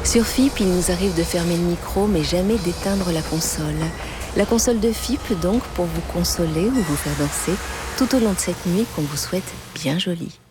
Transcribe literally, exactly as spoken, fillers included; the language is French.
Sur F I P, il nous arrive de fermer le micro, mais jamais d'éteindre la console. La console de F I P, donc, pour vous consoler ou vous faire danser tout au long de cette nuit qu'on vous souhaite bien jolie.